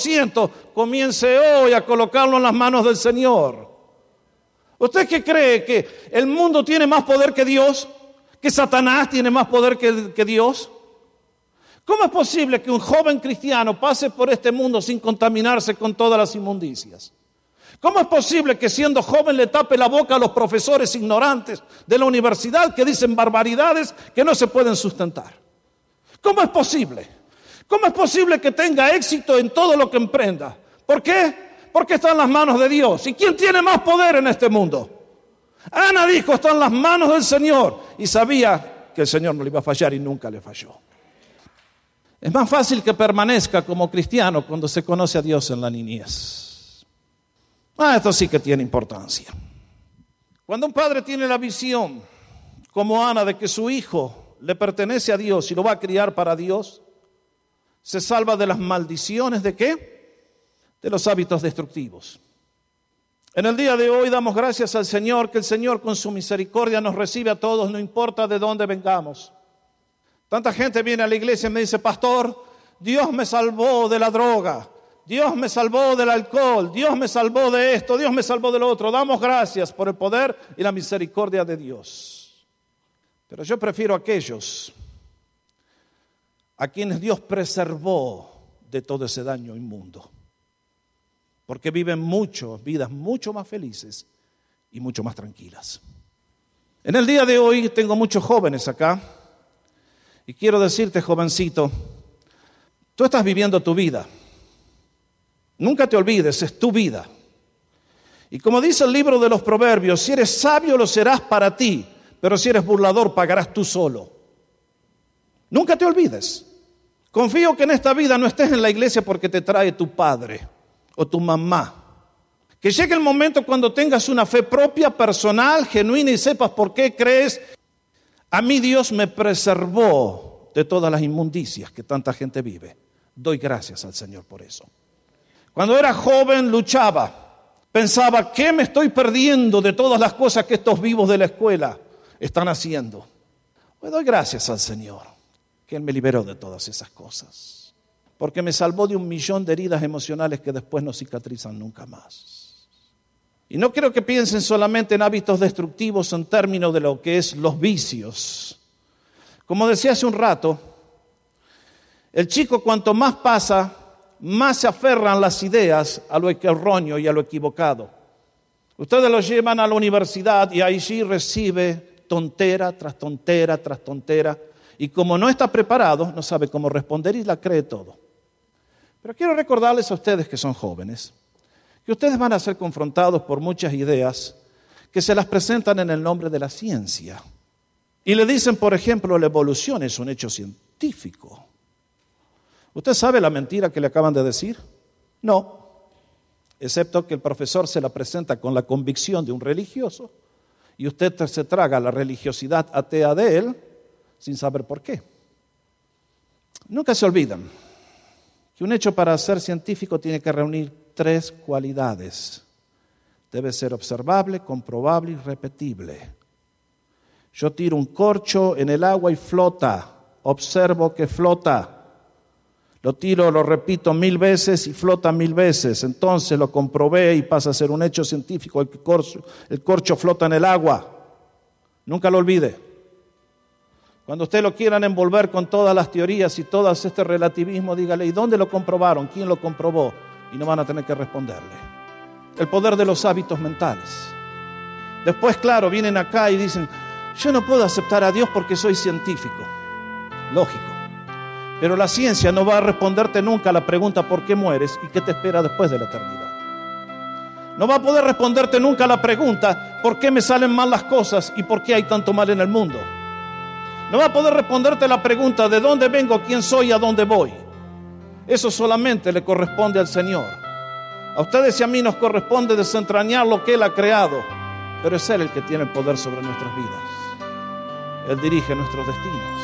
100%, comience hoy a colocarlo en las manos del Señor. ¿Usted qué cree? ¿Que el mundo tiene más poder que Dios? ¿Que Satanás tiene más poder que Dios? ¿Cómo es posible que un joven cristiano pase por este mundo sin contaminarse con todas las inmundicias? ¿Cómo es posible que siendo joven le tape la boca a los profesores ignorantes de la universidad que dicen barbaridades que no se pueden sustentar? ¿Cómo es posible? ¿Cómo es posible que tenga éxito en todo lo que emprenda? ¿Por qué? Porque está en las manos de Dios. ¿Y quién tiene más poder en este mundo? Ana dijo, está en las manos del Señor. Y sabía que el Señor no le iba a fallar y nunca le falló. Es más fácil que permanezca como cristiano cuando se conoce a Dios en la niñez. Esto sí que tiene importancia. Cuando un padre tiene la visión, como Ana, de que su hijo le pertenece a Dios y lo va a criar para Dios, se salva de las maldiciones ¿de qué? De los hábitos destructivos. En el día de hoy damos gracias al Señor, que el Señor con su misericordia nos recibe a todos, no importa de dónde vengamos. Tanta gente viene a la iglesia y me dice, pastor, Dios me salvó de la droga, Dios me salvó del alcohol, Dios me salvó de esto, Dios me salvó de lo otro. Damos gracias por el poder y la misericordia de Dios. Pero yo prefiero a aquellos a quienes Dios preservó de todo ese daño inmundo, porque viven vidas mucho más felices y mucho más tranquilas. En el día de hoy tengo muchos jóvenes acá y quiero decirte, jovencito, tú estás viviendo tu vida. Nunca te olvides, es tu vida. Y como dice el libro de los Proverbios, si eres sabio lo serás para ti, pero si eres burlador pagarás tú solo. Nunca te olvides. Confío que en esta vida no estés en la iglesia porque te trae tu padre o tu mamá. Que llegue el momento cuando tengas una fe propia, personal, genuina y sepas por qué crees. A mí Dios me preservó de todas las inmundicias que tanta gente vive. Doy gracias al Señor por eso. Cuando era joven luchaba, pensaba, ¿qué me estoy perdiendo de todas las cosas que estos vivos de la escuela están haciendo? Pues doy gracias al Señor, que Él me liberó de todas esas cosas, porque me salvó de 1.000.000 de heridas emocionales que después no cicatrizan nunca más. Y no quiero que piensen solamente en hábitos destructivos en términos de lo que es los vicios. Como decía hace un rato, el chico cuanto más pasa, más se aferran las ideas a lo erróneo y a lo equivocado. Ustedes lo llevan a la universidad y allí recibe tontera tras tontera tras tontera. Y como no está preparado, no sabe cómo responder y la cree todo. Pero quiero recordarles a ustedes que son jóvenes, que ustedes van a ser confrontados por muchas ideas que se las presentan en el nombre de la ciencia. Y le dicen, por ejemplo, la evolución es un hecho científico. ¿Usted sabe la mentira que le acaban de decir? No, excepto que el profesor se la presenta con la convicción de un religioso y usted se traga la religiosidad atea de él sin saber por qué. Nunca se olvidan que un hecho para ser científico tiene que reunir 3 cualidades. Debe ser observable, comprobable y repetible. Yo tiro un corcho en el agua y flota. Observo que flota. Lo tiro, lo repito 1000 veces y flota 1000 veces. Entonces lo comprobé y pasa a ser un hecho científico. El corcho flota en el agua. Nunca lo olvide. Cuando usted lo quieran envolver con todas las teorías y todo este relativismo, dígale, ¿y dónde lo comprobaron? ¿Quién lo comprobó? Y no van a tener que responderle. El poder de los hábitos mentales. Después, claro, vienen acá y dicen, yo no puedo aceptar a Dios porque soy científico. Lógico. Pero la ciencia no va a responderte nunca a la pregunta ¿por qué mueres y qué te espera después de la eternidad? No va a poder responderte nunca a la pregunta ¿por qué me salen mal las cosas y por qué hay tanto mal en el mundo? No va a poder responderte la pregunta ¿de dónde vengo, quién soy, a dónde voy? Eso solamente le corresponde al Señor. A ustedes y a mí nos corresponde desentrañar lo que Él ha creado, pero es Él el que tiene el poder sobre nuestras vidas. Él dirige nuestros destinos.